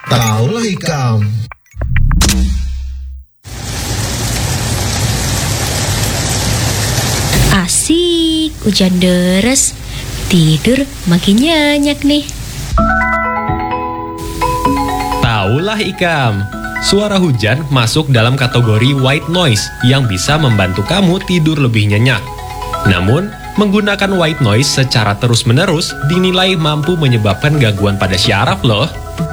Taulah Ikam. Asik, hujan deres. Tidur makin nyenyak nih. Taulah Ikam. Suara hujan masuk dalam kategori white noise yang bisa membantu kamu tidur lebih nyenyak. Namun, menggunakan white noise secara terus-menerus dinilai mampu menyebabkan gangguan pada syaraf loh.